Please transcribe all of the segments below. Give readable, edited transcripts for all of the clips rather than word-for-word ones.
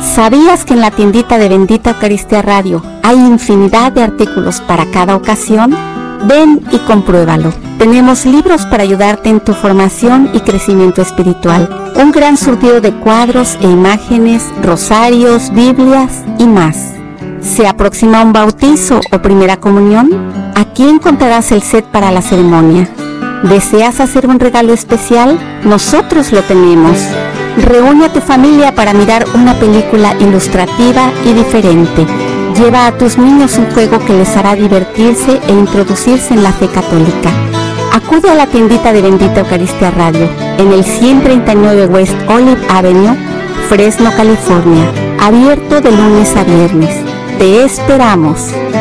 ¿Sabías que en la tiendita de Bendita Eucaristía Radio hay infinidad de artículos para cada ocasión? Ven y compruébalo. Tenemos libros para ayudarte en tu formación y crecimiento espiritual. Un gran surtido de cuadros e imágenes, rosarios, Biblias y más. ¿Se aproxima un bautizo o primera comunión? Aquí encontrarás el set para la ceremonia. ¿Deseas hacer un regalo especial? Nosotros lo tenemos. Reúne a tu familia para mirar una película ilustrativa y diferente. Lleva a tus niños un juego que les hará divertirse e introducirse en la fe católica. Acude a la tiendita de Bendita Eucaristía Radio, en el 139 West Olive Avenue, Fresno, California. Abierto de lunes a viernes. ¡Te esperamos!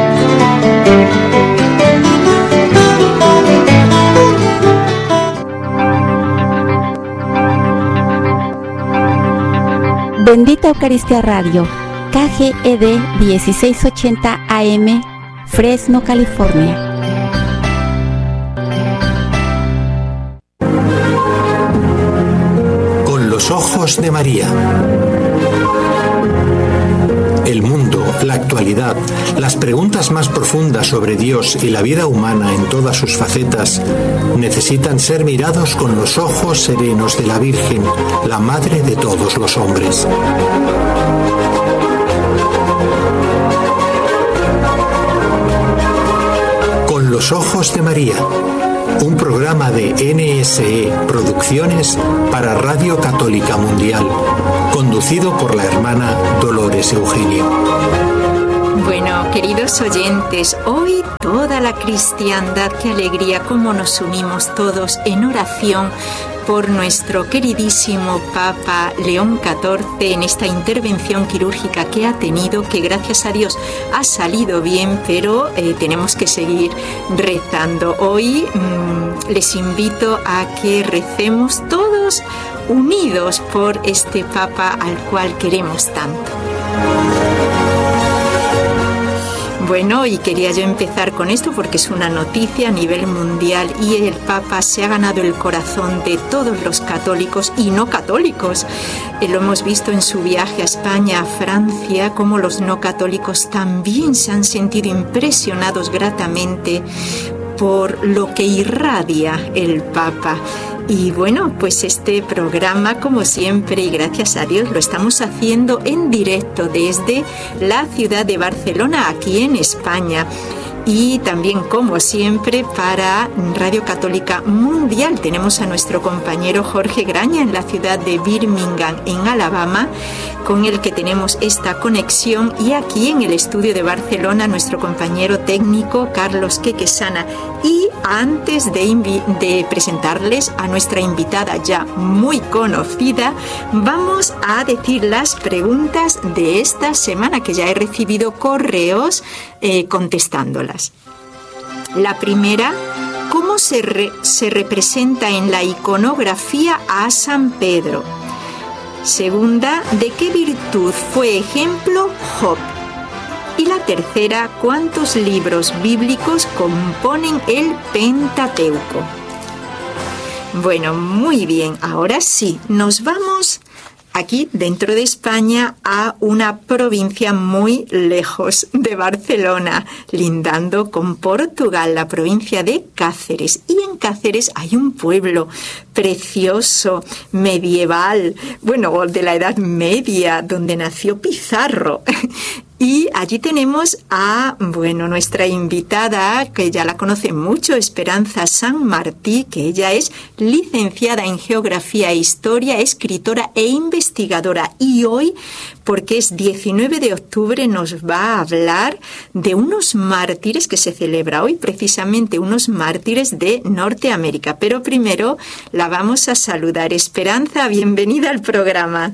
Bendita Eucaristía Radio, KGED 1680 AM, Fresno, California. Con los ojos de María. El mundo, la actualidad, las preguntas más profundas sobre Dios y la vida humana en todas sus facetas necesitan ser mirados con los ojos serenos de la Virgen, la Madre de todos los hombres. Con los ojos de María, un programa de NSE Producciones para Radio Católica Mundial, conducido por la hermana Dolores Eugenio. Bueno, queridos oyentes, hoy toda la cristiandad, qué alegría, cómo nos unimos todos en oración por nuestro queridísimo Papa León XIV en esta intervención quirúrgica que ha tenido, que gracias a Dios ha salido bien, pero tenemos que seguir rezando. Hoy les invito a que recemos todos unidos por este Papa al cual queremos tanto. Bueno, y quería yo empezar con esto porque es una noticia a nivel mundial y el Papa se ha ganado el corazón de todos los católicos y no católicos. Lo hemos visto en su viaje a España, a Francia, cómo los no católicos también se han sentido impresionados gratamente por lo que irradia el Papa. Y bueno, pues este programa, como siempre, y gracias a Dios, lo estamos haciendo en directo desde la ciudad de Barcelona, aquí en España. Y también, como siempre, para Radio Católica Mundial tenemos a nuestro compañero Jorge Graña en la ciudad de Birmingham, en Alabama, con el que tenemos esta conexión. Y aquí en el estudio de Barcelona, nuestro compañero técnico Carlos Quequesana. Y antes de presentarles a nuestra invitada ya muy conocida, vamos a decir las preguntas de esta semana, que ya he recibido correos contestándolas. La primera, ¿cómo se representa en la iconografía a San Pedro? Segunda, ¿de qué virtud fue ejemplo Job? Y la tercera, ¿cuántos libros bíblicos componen el Pentateuco? Bueno, muy bien, ahora sí, nos vamos aquí dentro de España a una provincia muy lejos de Barcelona, lindando con Portugal, la provincia de Cáceres. Y en Cáceres hay un pueblo precioso, medieval, bueno, de la Edad Media, donde nació Pizarro. Y allí tenemos a, bueno, nuestra invitada, que ya la conoce mucho, Esperanza San Martí, que ella es licenciada en Geografía e Historia, escritora e investigadora. Y hoy, porque es 19 de octubre, nos va a hablar de unos mártires que se celebra hoy, precisamente unos mártires de Norteamérica. Pero primero la vamos a saludar. Esperanza, bienvenida al programa.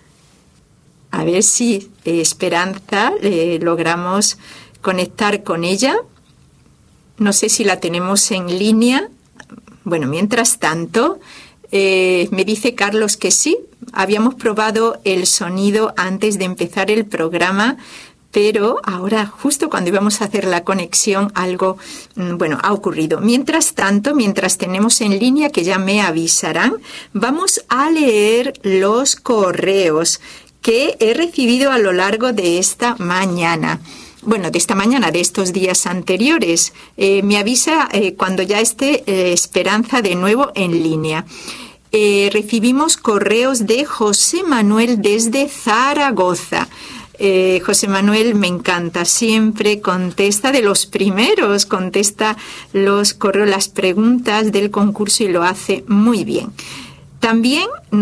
A ver si Esperanza logramos conectar con ella. No sé si la tenemos en línea. Bueno, mientras tanto, me dice Carlos que sí. Habíamos probado el sonido antes de empezar el programa, pero ahora, justo cuando íbamos a hacer la conexión, algo, bueno, ha ocurrido. Mientras tanto, mientras tenemos en línea, que ya me avisarán, vamos a leer los correos que he recibido a lo largo de esta mañana. Bueno, de esta mañana, de estos días anteriores. Me avisa cuando ya esté Esperanza de nuevo en línea. Recibimos correos de José Manuel desde Zaragoza. José Manuel me encanta, siempre contesta de los primeros, contesta los correos, las preguntas del concurso y lo hace muy bien. También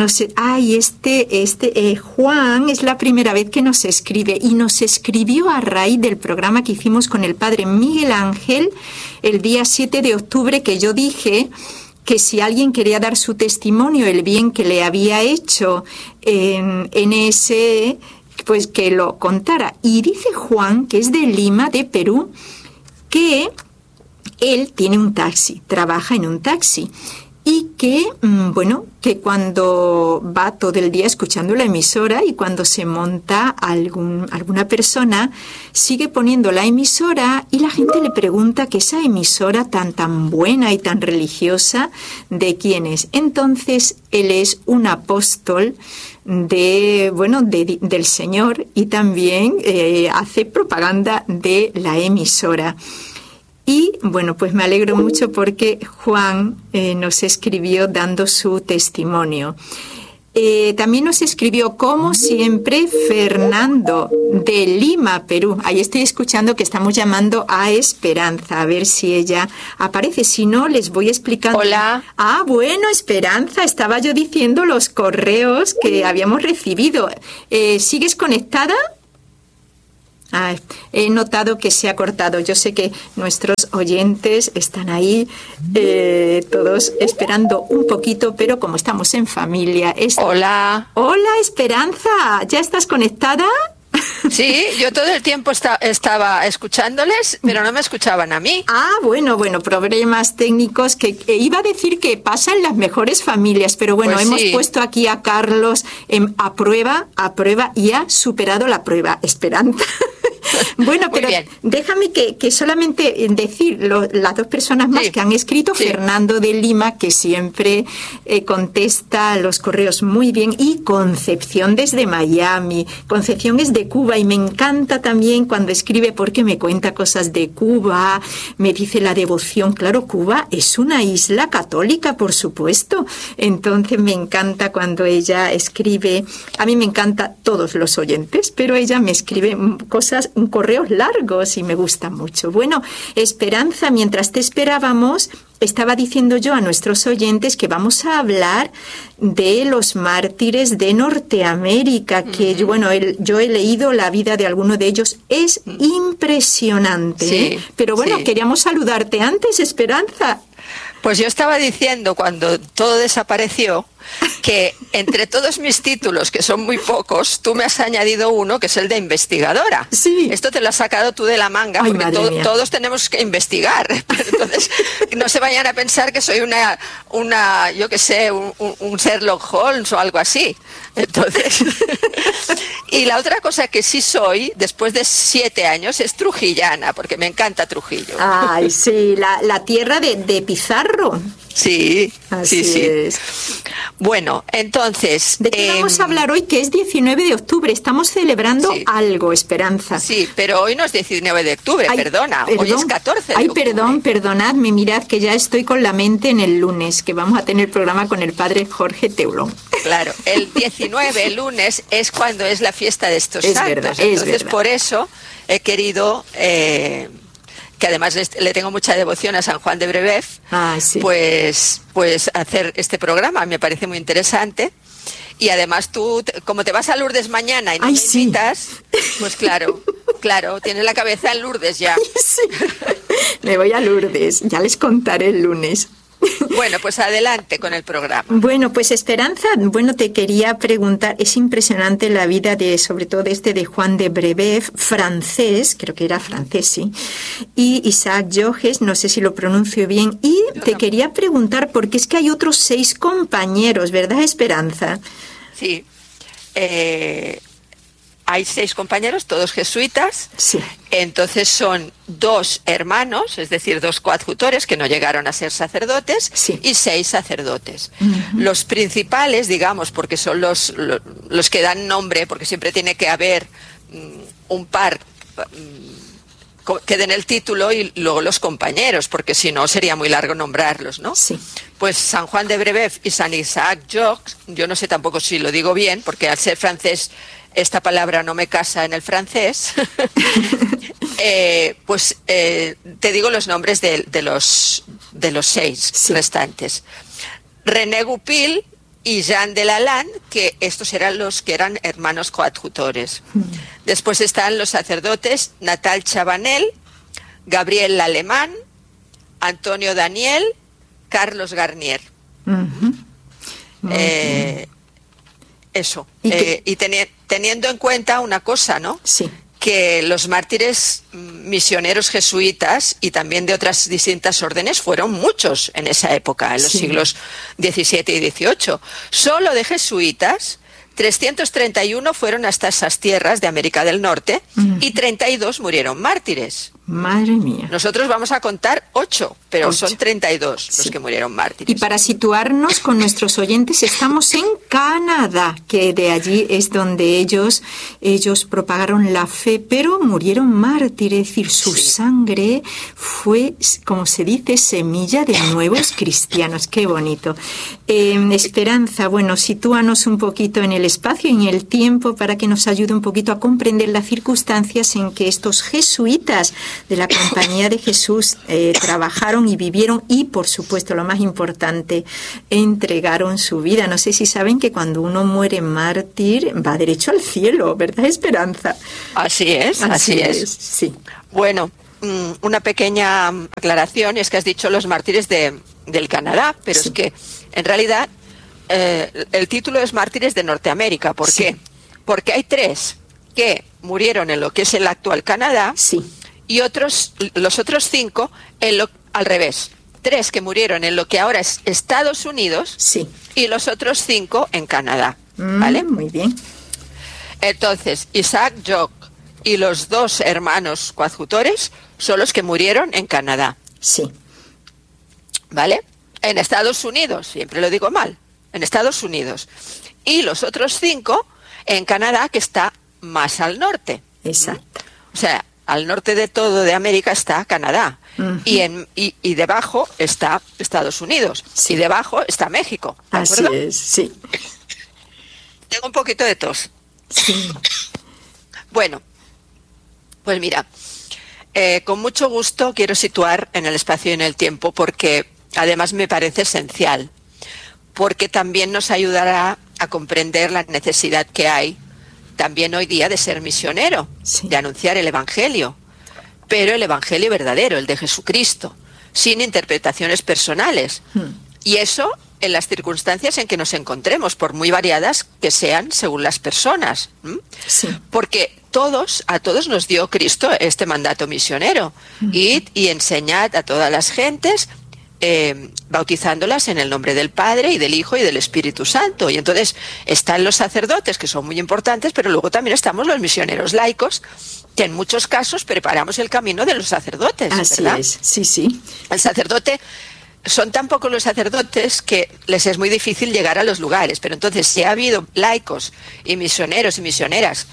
Juan es la primera vez que nos escribe y nos escribió a raíz del programa que hicimos con el padre Miguel Ángel el día 7 de octubre, que yo dije que si alguien quería dar su testimonio, el bien que le había hecho en NSE, pues que lo contara. Y dice Juan, que es de Lima, de Perú, que él tiene un taxi, trabaja en un taxi. Y que, que cuando va todo el día escuchando la emisora y cuando se monta alguna persona, sigue poniendo la emisora y la gente le pregunta que esa emisora tan buena y tan religiosa, ¿de quién es? Entonces, él es un apóstol del Señor y también hace propaganda de la emisora. Y bueno, pues me alegro mucho porque Juan nos escribió dando su testimonio. También nos escribió, como siempre, Fernando de Lima, Perú. Ahí estoy escuchando que estamos llamando a Esperanza, a ver si ella aparece. Si no, les voy explicando. Hola. Ah, bueno, Esperanza, estaba yo diciendo los correos que habíamos recibido. ¿Sigues conectada? He notado que se ha cortado. Yo sé que nuestros oyentes están ahí todos esperando un poquito, pero como estamos en familia... Hola. Hola, Esperanza. ¿Ya estás conectada? Sí, yo todo el tiempo estaba escuchándoles, pero no me escuchaban a mí. Bueno, problemas técnicos que iba a decir que pasan en las mejores familias, pero bueno, pues hemos puesto aquí a Carlos a prueba y ha superado la prueba, Esperanza. Bueno, pero déjame que solamente decir las dos personas más que han escrito, Fernando de Lima, que siempre contesta los correos muy bien, y Concepción desde Miami. Concepción es de Cuba y me encanta también cuando escribe porque me cuenta cosas de Cuba, me dice la devoción. Claro, Cuba es una isla católica, por supuesto. Entonces me encanta cuando ella escribe. A mí me encanta todos los oyentes, pero ella me escribe correos largos y me gusta mucho. Bueno, Esperanza, mientras te esperábamos, estaba diciendo yo a nuestros oyentes que vamos a hablar de los mártires de Norteamérica, que yo he leído la vida de alguno de ellos, es impresionante. Sí, pero bueno, queríamos saludarte antes, Esperanza. Pues yo estaba diciendo cuando todo desapareció que entre todos mis títulos, que son muy pocos, tú me has añadido uno que es el de investigadora. Sí. Esto te lo has sacado tú de la manga, porque todos tenemos que investigar. Entonces, no se vayan a pensar que soy una yo qué sé, un Sherlock Holmes o algo así. Entonces, y la otra cosa que sí soy, después de 7 años, es trujillana, porque me encanta Trujillo. Ay, sí, la tierra de Pizarro. Sí, así sí. Es. Bueno, entonces... ¿De qué vamos a hablar hoy, que es 19 de octubre? Estamos celebrando algo, Esperanza. Sí, pero hoy no es 19 de octubre, perdón, hoy es 14 de octubre. Perdonadme, mirad que ya estoy con la mente en el lunes, que vamos a tener el programa con el padre Jorge Teulón. Claro, el 19, el lunes, es cuando es la fiesta de estos santos. Verdad, entonces, por eso he querido... que además le tengo mucha devoción a San Juan de Brebeuf, pues hacer este programa me parece muy interesante. Y además tú, como te vas a Lourdes mañana y no me invitas, pues claro, tienes la cabeza en Lourdes ya. Sí. Me voy a Lourdes, ya les contaré el lunes. Bueno, pues adelante con el programa. Bueno, pues Esperanza, te quería preguntar, es impresionante la vida sobre todo de Juan de Brebeuf, francés, creo que era francés, sí, y Isaac Jogues, no sé si lo pronuncio bien, y te quería preguntar, porque es que hay otros 6 compañeros, ¿verdad, Esperanza? Sí, hay 6 compañeros, todos jesuitas. Sí. Entonces son 2 hermanos, es decir, 2 coadjutores que no llegaron a ser sacerdotes, sí, y 6 sacerdotes. Los principales, digamos, porque son los que dan nombre, porque siempre tiene que haber un par que den el título y luego los compañeros, porque si no sería muy largo nombrarlos, ¿no? Sí. Pues San Juan de Brebeuf y San Isaac Jogues, yo no sé tampoco si lo digo bien, porque al ser francés esta palabra no me casa en el francés. Te digo los nombres de los 6 sí, restantes. René Goupil y Jean de Lalande, que estos eran los que eran hermanos coadjutores. Después están los sacerdotes Natal Chabanel, Gabriel Alemán, Antonio Daniel, Carlos Garnier. Eso. Y teniendo en cuenta una cosa, ¿no? Sí. Que los mártires misioneros jesuitas y también de otras distintas órdenes fueron muchos en esa época, en los siglos XVII y XVIII. Solo de jesuitas, 331 fueron hasta esas tierras de América del Norte y 32 murieron mártires. Madre mía. Nosotros vamos a contar 8, pero son 32 los que murieron mártires. Y para situarnos con nuestros oyentes, estamos en Canadá, que de allí es donde ellos propagaron la fe, pero murieron mártires, es decir, su sangre fue, como se dice, semilla de nuevos cristianos. Qué bonito. Esperanza, bueno, sitúanos un poquito en el espacio y en el tiempo para que nos ayude un poquito a comprender las circunstancias en que estos jesuitas de la Compañía de Jesús trabajaron y vivieron y, por supuesto, lo más importante, entregaron su vida. No sé si saben que cuando uno muere mártir va derecho al cielo, ¿verdad, Esperanza? Así es. Sí. Bueno, una pequeña aclaración, es que has dicho los mártires del Canadá, pero es que en realidad el título es Mártires de Norteamérica. ¿Por qué? Porque hay 3 que murieron en lo que es el actual Canadá. Sí. Y los otros 5 al revés. 3 que murieron en lo que ahora es Estados Unidos, y los otros 5 en Canadá. ¿Vale? Muy bien. Entonces, Isaac Jogues y los 2 hermanos coadjutores son los que murieron en Canadá. Sí. ¿Vale? En Estados Unidos, siempre lo digo mal, en Estados Unidos. Y los otros 5 en Canadá, que está más al norte. Exacto. O sea, al norte de todo de América está Canadá. Y debajo está Estados Unidos. Y debajo está México. ¿De acuerdo? Así es, sí. Tengo un poquito de tos. Sí. Bueno, pues mira, con mucho gusto quiero situar en el espacio y en el tiempo, porque además me parece esencial, porque también nos ayudará a comprender la necesidad que hay también hoy día de ser misionero, de anunciar el Evangelio, pero el Evangelio verdadero, el de Jesucristo, sin interpretaciones personales. Y eso en las circunstancias en que nos encontremos, por muy variadas que sean según las personas. Porque a todos nos dio Cristo este mandato misionero. Id y enseñad a todas las gentes, bautizándolas en el nombre del Padre y del Hijo y del Espíritu Santo. Y entonces están los sacerdotes, que son muy importantes, pero luego también estamos los misioneros laicos, que en muchos casos preparamos el camino de los sacerdotes. Así ¿verdad? es, sí. El sacerdote, son tan pocos los sacerdotes que les es muy difícil llegar a los lugares, pero entonces si ha habido laicos y misioneros y misioneras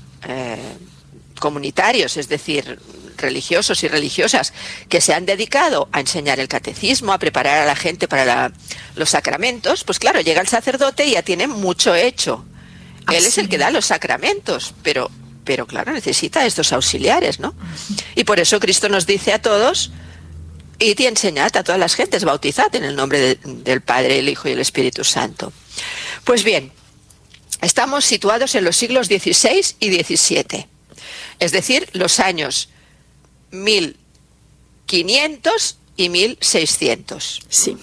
comunitarios, es decir, religiosos y religiosas, que se han dedicado a enseñar el catecismo, a preparar a la gente para los sacramentos, pues claro, llega el sacerdote y ya tiene mucho hecho. Él es el que da los sacramentos, pero claro, necesita estos auxiliares, ¿no? Y por eso Cristo nos dice a todos: id y enseñad a todas las gentes, bautizad en el nombre del Padre, el Hijo y el Espíritu Santo. Pues bien, estamos situados en los siglos XVI y XVII, es decir, los años 1500 y 1600. Sí.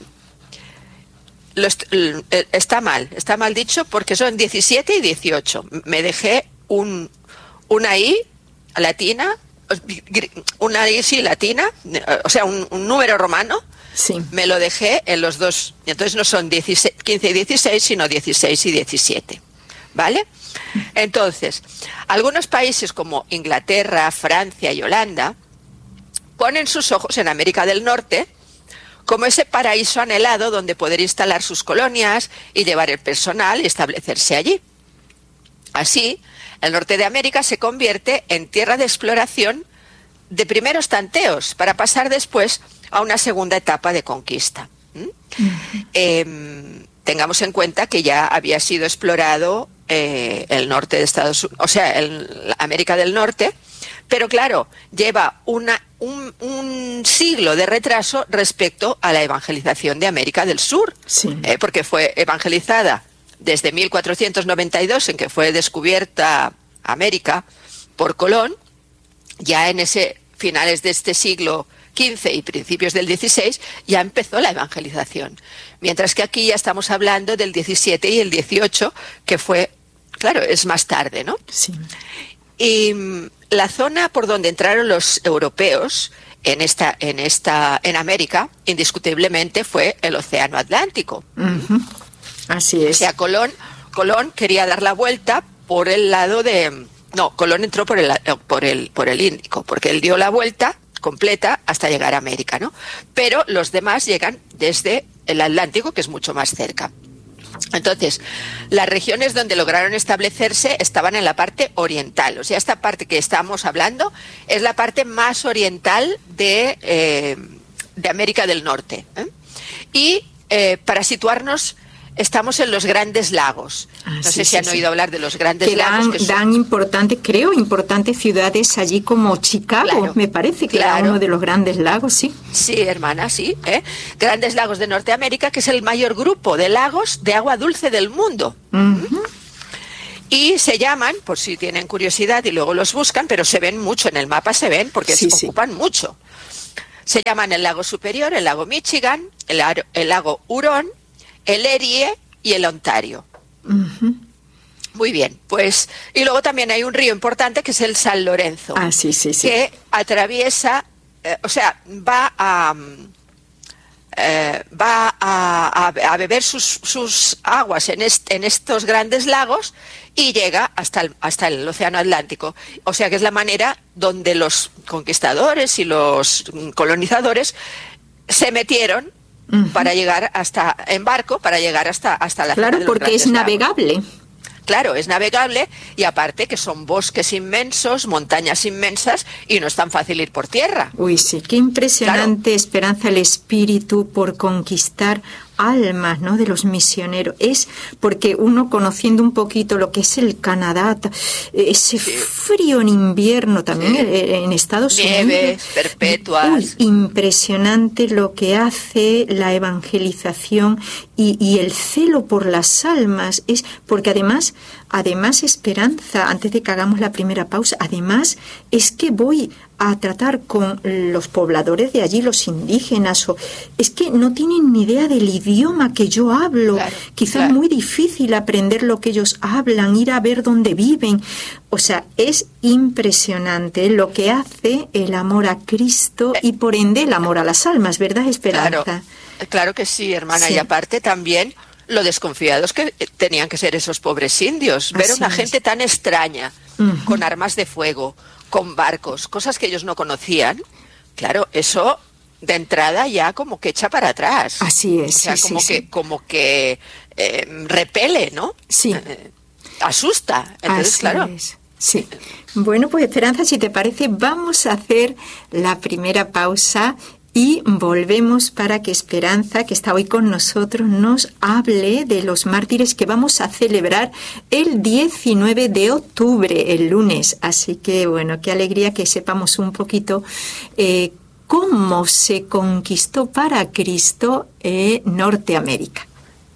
Está mal dicho, porque son 17 y 18. Me dejé una I latina, una I sí latina, o sea, un número romano. Sí. Me lo dejé en los dos, y entonces no son 15 y 16, sino 16 y 17. ¿Vale? Entonces, algunos países como Inglaterra, Francia y Holanda ponen sus ojos en América del Norte como ese paraíso anhelado donde poder instalar sus colonias y llevar el personal y establecerse allí. Así, el norte de América se convierte en tierra de exploración de primeros tanteos para pasar después a una segunda etapa de conquista. Tengamos en cuenta que ya había sido explorado el norte de Estados Unidos, o sea, América del Norte, pero claro, lleva un siglo de retraso respecto a la evangelización de América del Sur, sí. Porque fue evangelizada desde 1492, en que fue descubierta América por Colón. Ya en ese finales de este siglo XV y principios del XVI ya empezó la evangelización, mientras que aquí ya estamos hablando del XVII y el XVIII, que fue, claro, es más tarde, ¿no? Sí. Y la zona por donde entraron los europeos en América, indiscutiblemente fue el Océano Atlántico. Uh-huh. Así es. O sea, Colón quería dar la vuelta por el lado de... No, Colón entró por el Índico, porque él dio la vuelta completa hasta llegar a América, ¿no? Pero los demás llegan desde el Atlántico, que es mucho más cerca. Entonces, las regiones donde lograron establecerse estaban en la parte oriental. O sea, esta parte que estamos hablando es la parte más oriental de América del Norte. Y para situarnos, estamos en los Grandes Lagos. No sé si han oído hablar de los Grandes Lagos. Que dan importantes ciudades allí como Chicago, claro, me parece que era uno de los Grandes Lagos, sí. Sí, hermana, sí. Grandes Lagos de Norteamérica, que es el mayor grupo de lagos de agua dulce del mundo. Uh-huh. Y se llaman, por si tienen curiosidad y luego los buscan, pero se ven mucho en el mapa, porque se ocupan mucho. Se llaman el lago Superior, el lago Michigan, el lago Hurón, el Erie y el Ontario. Uh-huh. Muy bien, pues, y luego también hay un río importante que es el San Lorenzo, que atraviesa, va a beber sus aguas en estos grandes lagos y llega hasta el Océano Atlántico. O sea que es la manera donde los conquistadores y los colonizadores se metieron para llegar en barco, para llegar hasta la zona de los Claro, porque es navegable. Claro, es navegable y aparte que son bosques inmensos, montañas inmensas y no es tan fácil ir por tierra. Uy, sí, qué impresionante, claro. Esperanza, el espíritu por conquistar almas, ¿no?, de los misioneros. Es porque uno, conociendo un poquito lo que es el Canadá, ese frío en invierno también en Estados Unidos. Nieves perpetuas. Uy, impresionante lo que hace la evangelización y el celo por las almas. Es porque además, Esperanza, antes de que hagamos la primera pausa, además es que voy a tratar con los pobladores de allí, los indígenas, es que no tienen ni idea del idioma que yo hablo, quizás muy difícil aprender lo que ellos hablan, ir a ver dónde viven. O sea, es impresionante lo que hace el amor a Cristo y por ende el amor a las almas, ¿verdad, Esperanza? Claro que sí, hermana, y aparte también lo desconfiados que tenían que ser esos pobres indios, ver a una gente tan extraña, con armas de fuego, con barcos, cosas que ellos no conocían. Claro, eso de entrada ya como que echa para atrás. Así es. O sea, como que repele, ¿no? Sí. Asusta. Entonces, así claro. Es. Sí. Bueno, pues Esperanza, si te parece, vamos a hacer la primera pausa y volvemos para que Esperanza, que está hoy con nosotros, nos hable de los mártires que vamos a celebrar el 19 de octubre, el lunes. Así que, bueno, qué alegría que sepamos un poquito cómo se conquistó para Cristo Norteamérica.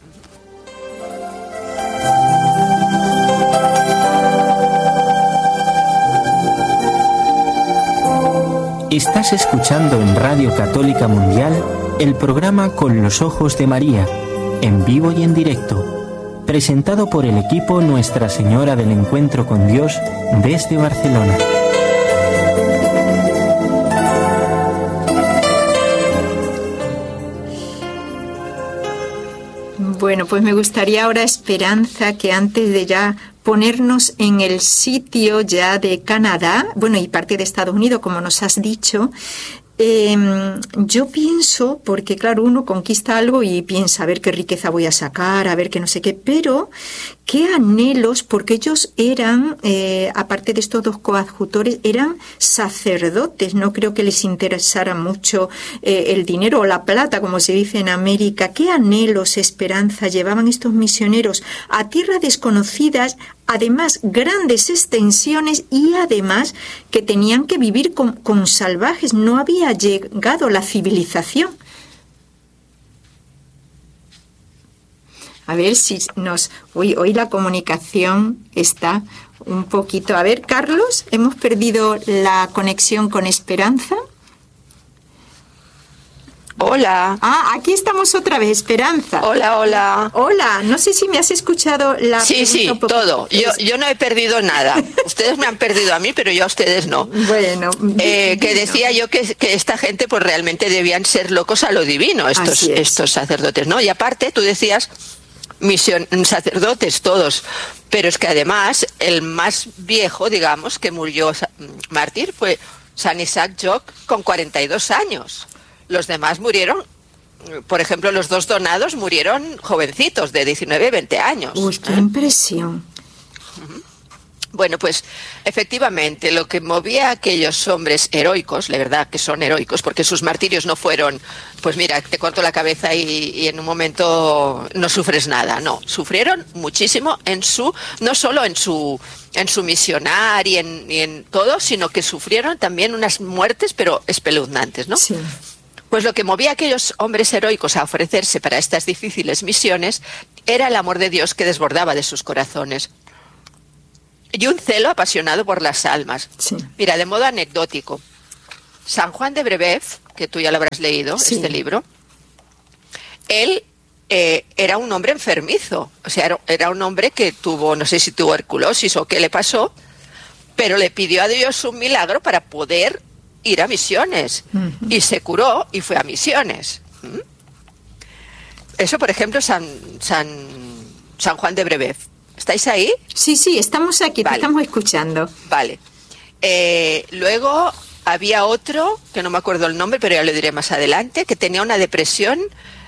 Estás escuchando en Radio Católica Mundial el programa Con los Ojos de María, en vivo y en directo, presentado por el equipo Nuestra Señora del Encuentro con Dios desde Barcelona. Bueno, pues me gustaría ahora, Esperanza, que antes de ya ponernos en el sitio ya de Canadá, bueno, y parte de Estados Unidos, como nos has dicho. Yo pienso, porque claro, uno conquista algo y piensa a ver qué riqueza voy a sacar, a ver qué no sé qué, pero qué anhelos, porque ellos eran, aparte de estos dos coadjutores, eran sacerdotes. No creo que les interesara mucho el dinero o la plata, como se dice en América. Qué anhelos, esperanza llevaban estos misioneros a tierras desconocidas, además grandes extensiones, y además que tenían que vivir con salvajes. No había llegado la civilización. A ver si nos... Hoy la comunicación está un poquito... A ver, Carlos, hemos perdido la conexión con Esperanza. Hola. Ah, aquí estamos otra vez, Esperanza. Hola, hola. Hola, no sé si me has escuchado la Sí, todo. Yo no he perdido nada. Ustedes me han perdido a mí, pero yo a ustedes no. Bueno. Que decía yo que esta gente pues realmente debían ser locos a lo divino, estos sacerdotes, ¿no? Y aparte, tú decías, sacerdotes todos, pero es que además el más viejo, digamos, que murió mártir fue San Isaac Jock con 42 años. Los demás murieron, por ejemplo, los dos donados murieron jovencitos, de 19 y 20 años. Uy, qué impresión. Bueno, pues efectivamente lo que movía a aquellos hombres heroicos, la verdad que son heroicos, porque sus martirios no fueron, pues mira, te corto la cabeza y en un momento no sufres nada, no, sufrieron muchísimo no solo en su misionar y en todo, sino que sufrieron también unas muertes, pero espeluznantes, ¿no? Sí. Pues lo que movía a aquellos hombres heroicos a ofrecerse para estas difíciles misiones era el amor de Dios que desbordaba de sus corazones y un celo apasionado por las almas. Sí. Mira, de modo anecdótico, San Juan de Brebeuf, que tú ya lo habrás leído, sí, este libro, él era un hombre enfermizo, o sea, era un hombre que tuvo, no sé si tuberculosis o qué le pasó, pero le pidió a Dios un milagro para poder ir a misiones, y se curó y fue a misiones. Eso, por ejemplo, San Juan de Brebeuf. ¿Estáis ahí? Sí, estamos aquí, vale. Te estamos escuchando. Vale. Luego había otro, que no me acuerdo el nombre, pero ya lo diré más adelante, que tenía una depresión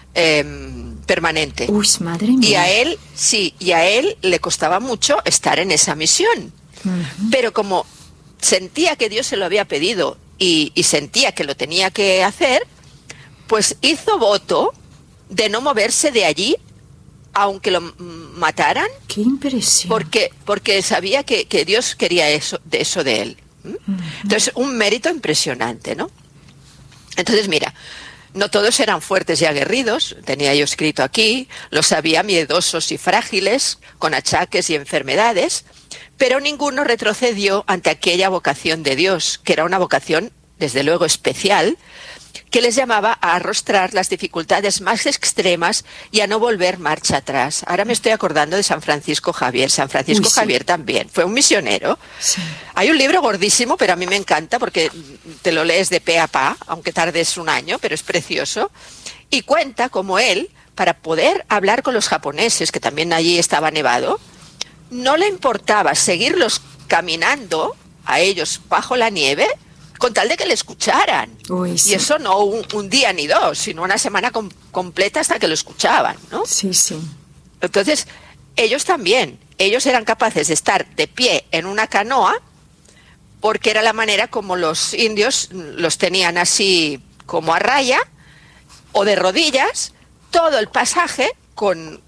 permanente. Uy, madre mía. Y a él le costaba mucho estar en esa misión. Pero como sentía que Dios se lo había pedido y sentía que lo tenía que hacer, pues hizo voto de no moverse de allí, aunque lo mataran. ¡Qué impresión! Porque sabía que Dios quería eso de él. Entonces, un mérito impresionante, ¿no? Entonces, mira, no todos eran fuertes y aguerridos, tenía yo escrito aquí, los había miedosos y frágiles, con achaques y enfermedades, pero ninguno retrocedió ante aquella vocación de Dios, que era una vocación, desde luego, especial, que les llamaba a arrostrar las dificultades más extremas y a no volver marcha atrás. Ahora me estoy acordando de San Francisco Javier. San Francisco Javier también fue un misionero. Sí. Hay un libro gordísimo, pero a mí me encanta porque te lo lees de pe a pa, aunque tardes un año, pero es precioso. Y cuenta cómo él, para poder hablar con los japoneses, que también allí estaba nevado, no le importaba seguirlos caminando a ellos bajo la nieve con tal de que le escucharan. Uy, sí. Y eso no un día ni dos, sino una semana completa hasta que lo escuchaban, ¿no? Sí. Entonces, ellos también, ellos eran capaces de estar de pie en una canoa, porque era la manera como los indios los tenían así como a raya, o de rodillas, todo el pasaje con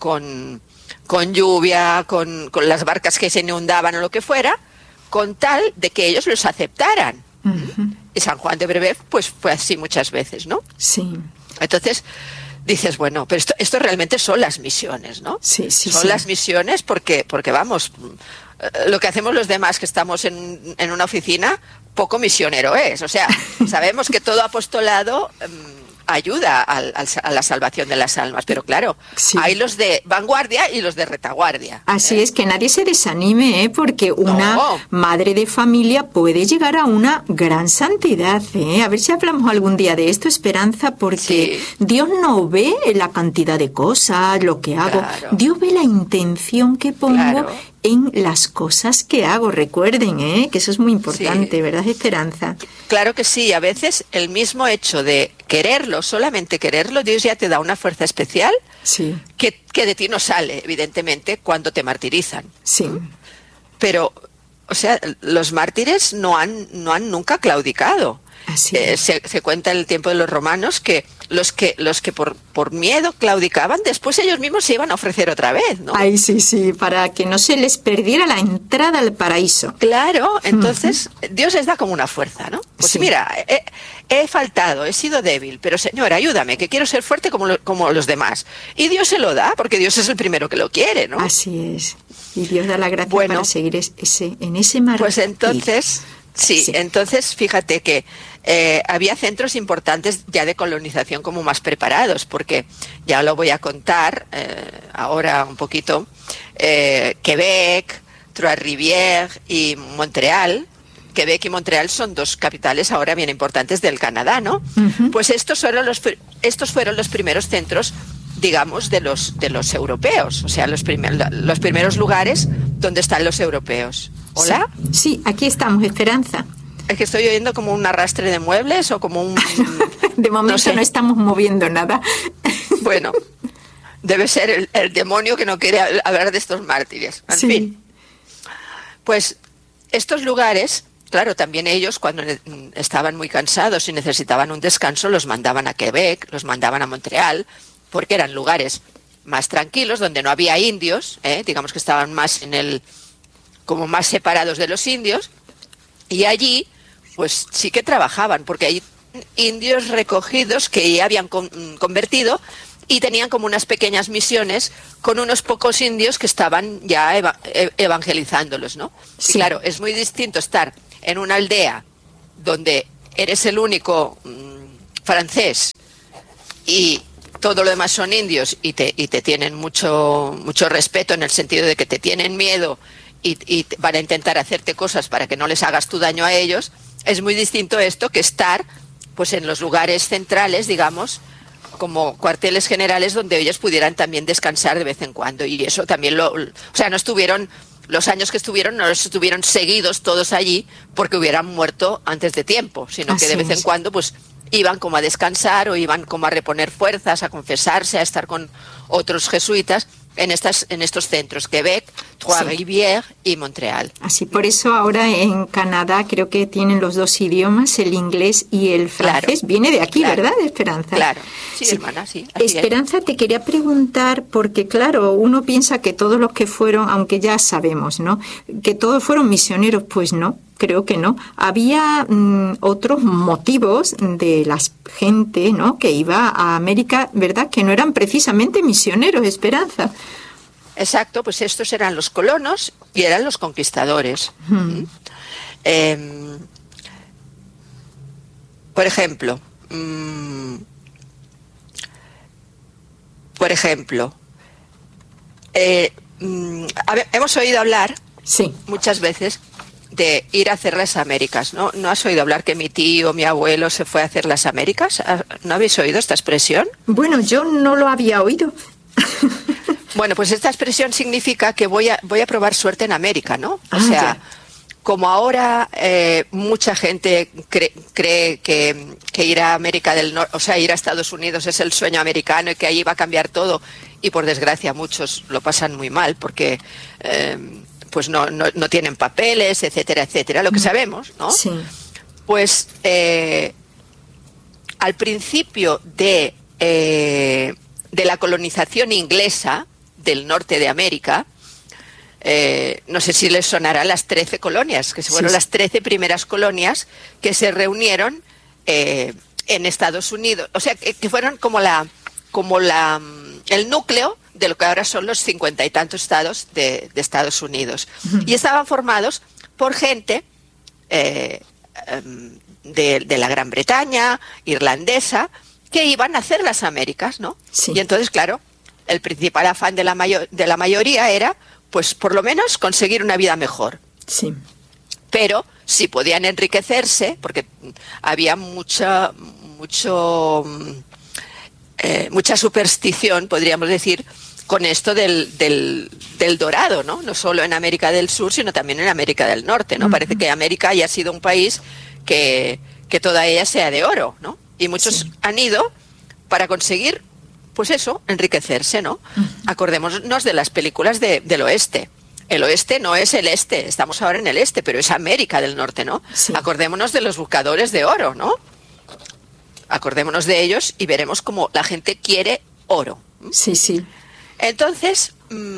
lluvia, con las barcas que se inundaban o lo que fuera, con tal de que ellos los aceptaran. Y San Juan de Brebeuf pues fue así muchas veces, ¿no? Sí. Entonces dices, bueno, pero esto realmente son las misiones, ¿no? Sí. Son las misiones porque vamos, lo que hacemos los demás que estamos en una oficina, poco misionero es. O sea, sabemos que todo apostolado ayuda a la salvación de las almas. Pero claro, hay los de vanguardia y los de retaguardia. Así es, que nadie se desanime, porque una madre de familia puede llegar a una gran santidad. A ver si hablamos algún día de esto, Esperanza, porque Dios no ve la cantidad de cosas, lo que hago. Claro. Dios ve la intención que pongo en las cosas que hago. Recuerden, que eso es muy importante, ¿verdad, Esperanza? Claro que sí. A veces el mismo hecho de quererlo, solamente quererlo, Dios ya te da una fuerza especial que de ti no sale, evidentemente, cuando te martirizan. Sí. Pero, o sea, los mártires no han nunca claudicado. Se cuenta en el tiempo de los romanos que los que por miedo claudicaban, después ellos mismos se iban a ofrecer otra vez, ¿no? Ay, sí, para que no se les perdiera la entrada al paraíso. Claro, entonces Dios les da como una fuerza, ¿no? Pues mira, he faltado, he sido débil, pero Señor, ayúdame, que quiero ser fuerte como los demás. Y Dios se lo da, porque Dios es el primero que lo quiere, ¿no? Así es. Y Dios da la gracia para seguir en ese martirio. Pues entonces... Sí, entonces fíjate que había centros importantes ya de colonización como más preparados, porque ya lo voy a contar ahora un poquito. Quebec, Trois-Rivières y Montreal. Quebec y Montreal son dos capitales ahora bien importantes del Canadá, ¿no? Uh-huh. Pues estos fueron los primeros centros, digamos, de los europeos, o sea, los primeros lugares donde están los europeos. ¿Hola? Sí, aquí estamos, Esperanza. Es que estoy oyendo como un arrastre de muebles o como un... De momento no estamos moviendo nada. Bueno, debe ser el demonio que no quiere hablar de estos mártires. En fin. Pues estos lugares, claro, también ellos cuando estaban muy cansados y necesitaban un descanso, los mandaban a Quebec, los mandaban a Montreal, porque eran lugares más tranquilos, donde no había indios, digamos que estaban más como más separados de los indios, y allí pues sí que trabajaban, porque hay indios recogidos que ya habían convertido y tenían como unas pequeñas misiones con unos pocos indios que estaban ya evangelizándolos, ¿no? Sí. Y claro, es muy distinto estar en una aldea donde eres el único francés y todo lo demás son indios y te tienen mucho respeto, en el sentido de que te tienen miedo y van a intentar hacerte cosas para que no les hagas tú daño a ellos. Es muy distinto esto que estar pues en los lugares centrales, digamos, como cuarteles generales, donde ellos pudieran también descansar de vez en cuando. Y eso también no estuvieron, los años que estuvieron, no estuvieron seguidos todos allí porque hubieran muerto antes de tiempo, sino que de vez en cuando pues iban como a descansar o iban como a reponer fuerzas, a confesarse, a estar con otros jesuitas en estos centros, Quebec, Trois-Rivières y Montreal. Así, por eso ahora en Canadá creo que tienen los dos idiomas, el inglés y el francés. Claro, viene de aquí, ¿verdad, Esperanza? Claro, sí, hermana, sí. Esperanza, te quería preguntar, porque claro, uno piensa que todos los que fueron, aunque ya sabemos, ¿no?, que todos fueron misioneros, pues no. Creo que no. Había otros motivos de la gente, ¿no?, que iba a América, ¿verdad?, que no eran precisamente misioneros, Esperanza. Exacto, pues estos eran los colonos y eran los conquistadores. Por ejemplo, hemos oído hablar muchas veces de ir a hacer las Américas, ¿no? ¿No has oído hablar que mi tío, mi abuelo se fue a hacer las Américas? ¿No habéis oído esta expresión? Bueno, yo no lo había oído. Bueno, pues esta expresión significa que voy a probar suerte en América, ¿no? O sea, como ahora mucha gente cree que ir a América del Norte, o sea, ir a Estados Unidos es el sueño americano y que ahí va a cambiar todo, y por desgracia muchos lo pasan muy mal porque pues no tienen papeles, etcétera, etcétera, lo que sabemos, ¿no? Sí. Pues al principio de la colonización inglesa del norte de América, no sé si les sonarán las 13 colonias, que fueron las 13 primeras colonias que se reunieron en Estados Unidos, o sea, que fueron como el núcleo de lo que ahora son los 50 y tantos estados de Estados Unidos. Y estaban formados por gente de la Gran Bretaña, irlandesa, que iban a hacer las Américas, ¿no? Sí. Y entonces, claro, el principal afán de la mayoría era, pues, por lo menos conseguir una vida mejor. Sí. Pero si podían enriquecerse, porque había mucha superstición, podríamos decir, con esto del dorado, ¿no? No solo en América del Sur, sino también en América del Norte, ¿no? Parece que América haya sido un país que toda ella sea de oro, ¿no? Y muchos han ido para conseguir, pues eso, enriquecerse, ¿no? Acordémonos de las películas del oeste. El oeste no es el este, estamos ahora en el este, pero es América del Norte, ¿no? Sí. Acordémonos de los buscadores de oro, ¿no? Acordémonos de ellos y veremos cómo la gente quiere oro. Sí, sí. Entonces,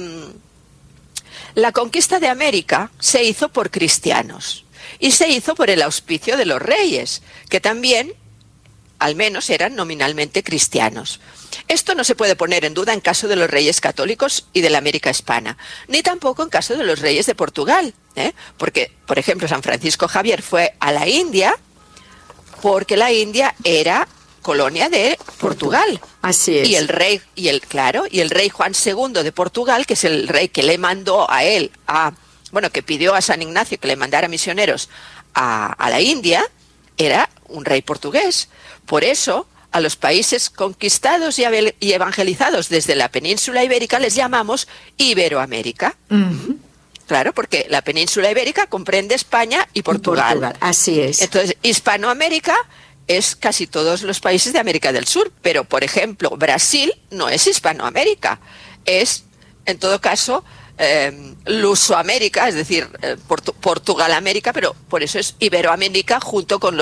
la conquista de América se hizo por cristianos y se hizo por el auspicio de los reyes, que también, al menos, eran nominalmente cristianos. Esto no se puede poner en duda en caso de los reyes católicos y de la América hispana, ni tampoco en caso de los reyes de Portugal, porque, por ejemplo, San Francisco Javier fue a la India porque la India era colonia de Portugal. Así es. Y el rey Juan II de Portugal, que es el rey que le mandó a él, que pidió a San Ignacio que le mandara misioneros a la India, era un rey portugués. Por eso, a los países conquistados y evangelizados desde la península ibérica les llamamos Iberoamérica. Uh-huh. Claro, porque la península ibérica comprende España y Portugal. Así es. Entonces, Hispanoamérica es casi todos los países de América del Sur, pero, por ejemplo, Brasil no es Hispanoamérica, es, en todo caso, Lusoamérica, es decir, Portugalamérica, pero por eso es Iberoamérica junto con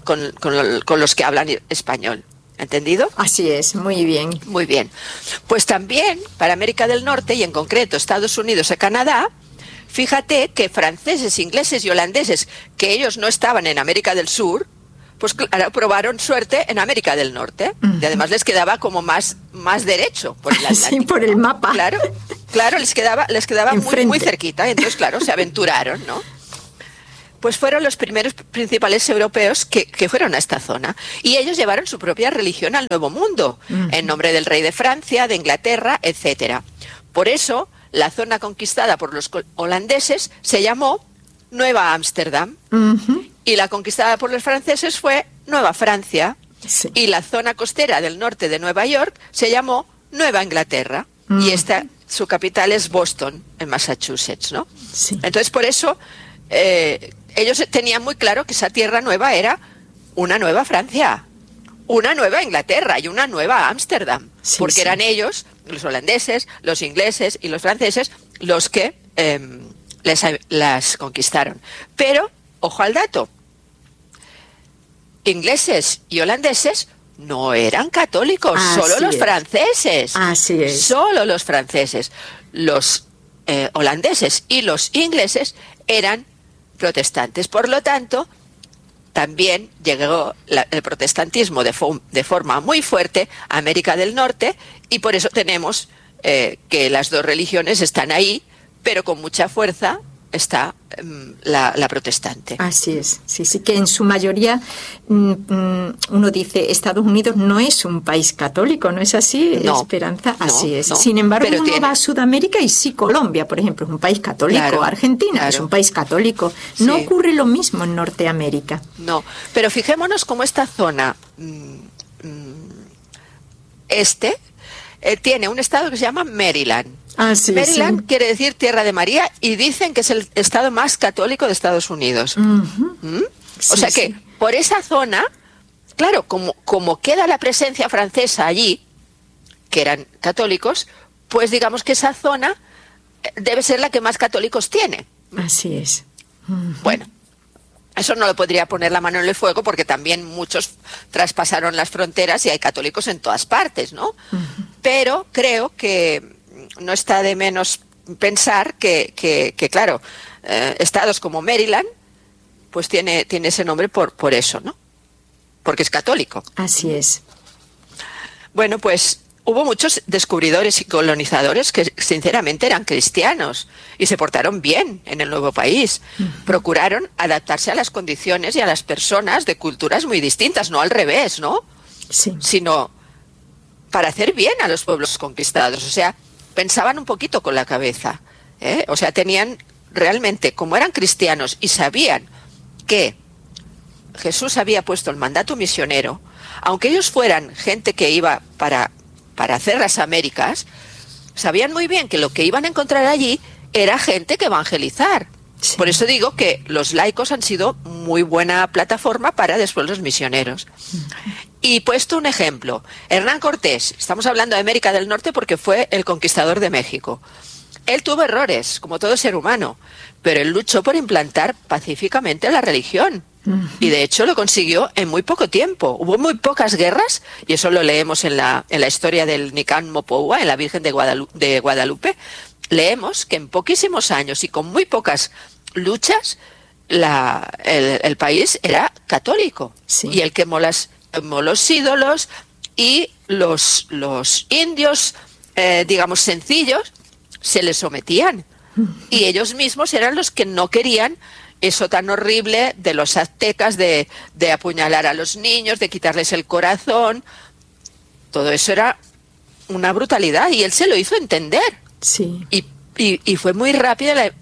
los que hablan español. ¿Entendido? Así es, muy bien. Muy bien. Pues también para América del Norte y en concreto Estados Unidos y Canadá, fíjate que franceses, ingleses y holandeses, que ellos no estaban en América del Sur, pues claro, probaron suerte en América del Norte. Uh-huh. Y además les quedaba como más derecho por el Atlántico. Sí, por el mapa. Claro, les quedaba muy cerquita. Y entonces, claro, se aventuraron, ¿no? Pues fueron los primeros principales europeos que fueron a esta zona. Y ellos llevaron su propia religión al Nuevo Mundo, en nombre del rey de Francia, de Inglaterra, etcétera. Por eso, la zona conquistada por los holandeses se llamó Nueva Ámsterdam. Uh-huh. Y la conquistada por los franceses fue Nueva Francia. Sí. Y la zona costera del norte de Nueva York se llamó Nueva Inglaterra. Uh-huh. Y su capital es Boston, en Massachusetts, ¿no? Sí. Entonces, por eso, ellos tenían muy claro que esa tierra nueva era una nueva Francia, una nueva Inglaterra y una nueva Ámsterdam. Sí, porque eran ellos, los holandeses, los ingleses y los franceses, los que las conquistaron. Pero, ojo al dato, ingleses y holandeses no eran católicos, solo los franceses. Así es. Solo los franceses. Los holandeses y los ingleses eran protestantes. Por lo tanto, también llegó el protestantismo de forma muy fuerte a América del Norte y por eso tenemos que las dos religiones están ahí, pero con mucha fuerza está la protestante. Así es, sí, que en su mayoría uno dice Estados Unidos no es un país católico, ¿no es así, no, Esperanza? Así es. No, sin embargo, uno va a Sudamérica y sí, Colombia, por ejemplo, es un país católico, claro, Argentina es un país católico. Sí. No ocurre lo mismo en Norteamérica. No, pero fijémonos cómo esta zona tiene un estado que se llama Maryland. Maryland quiere decir Tierra de María y dicen que es el estado más católico de Estados Unidos. Uh-huh. O sea que por esa zona, claro, como queda la presencia francesa allí, que eran católicos, pues digamos que esa zona debe ser la que más católicos tiene. Así es. Uh-huh. Bueno, eso no lo podría poner la mano en el fuego porque también muchos traspasaron las fronteras y hay católicos en todas partes, ¿no? Uh-huh. Pero creo que no está de menos pensar que claro, estados como Maryland, pues tiene ese nombre por eso, ¿no? Porque es católico. Así es. Bueno, pues hubo muchos descubridores y colonizadores que sinceramente eran cristianos y se portaron bien en el nuevo país. Uh-huh. Procuraron adaptarse a las condiciones y a las personas de culturas muy distintas, no al revés, ¿no? sino para hacer bien a los pueblos conquistados. O sea, pensaban un poquito con la cabeza, ¿eh? O sea, tenían realmente, como eran cristianos y sabían que Jesús había puesto el mandato misionero, aunque ellos fueran gente que iba para hacer las Américas, sabían muy bien que lo que iban a encontrar allí era gente que evangelizar. Sí. Por eso digo que los laicos han sido muy buena plataforma para después los misioneros. Y puesto un ejemplo, Hernán Cortés, estamos hablando de América del Norte porque fue el conquistador de México. Él tuvo errores, como todo ser humano, pero él luchó por implantar pacíficamente la religión. Y de hecho lo consiguió en muy poco tiempo. Hubo muy pocas guerras, y eso lo leemos en la historia del Nicán Mopoua, en la Virgen de Guadalupe. Leemos que en poquísimos años y con muy pocas luchas el país era católico. Sí. Y él quemó los ídolos, y los indios, digamos, sencillos, se les sometían. Y ellos mismos eran los que no querían eso tan horrible de los aztecas, de apuñalar a los niños, de quitarles el corazón. Todo eso era una brutalidad, y él se lo hizo entender. Sí. Y fue muy rápida la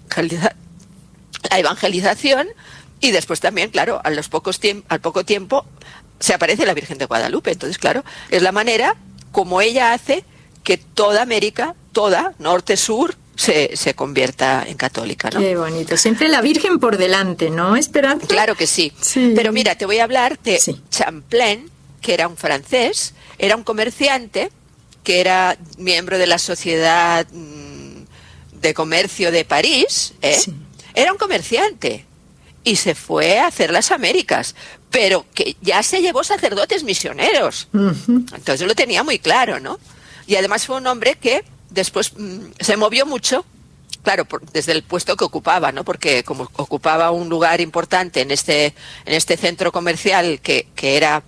evangelización, y después también, claro, al poco tiempo se aparece la Virgen de Guadalupe. Entonces, claro, es la manera como ella hace que toda América, toda, norte, sur, se convierta en católica, ¿no? Qué bonito. Siempre la Virgen por delante, ¿no, Esperanza? Claro que sí. Pero mira, te voy a hablar de Champlain, que era un francés, era un comerciante, que era miembro de la Sociedad de Comercio de París, Era un comerciante y se fue a hacer las Américas, pero que ya se llevó sacerdotes misioneros. Entonces lo tenía muy claro, ¿no? Y además fue un hombre que después se movió mucho, claro, desde el puesto que ocupaba, ¿no? Porque como ocupaba un lugar importante en este centro comercial que era